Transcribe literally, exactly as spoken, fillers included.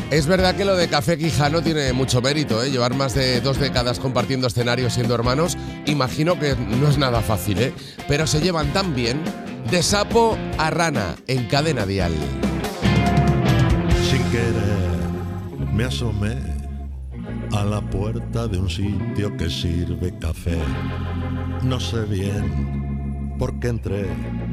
Es verdad que lo de Café Quijano tiene mucho mérito, ¿eh? Llevar más de dos décadas compartiendo escenarios siendo hermanos, imagino que no es nada fácil, ¿eh? Pero se llevan tan bien, de sapo a rana, en Cadena Dial. Sin querer me asomé a la puerta de un sitio que sirve café. No sé bien por qué entré,